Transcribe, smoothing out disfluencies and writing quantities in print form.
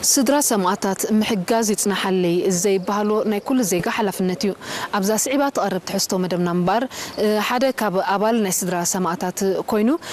سدرا سمعتات محجاز يتنحلي زي بهالو ناكل زي جحلة في النتيو أبزا صعيبات قرب تحسوا مدام نمبر حدا كاب أبال نسدرا سمعتات كوينو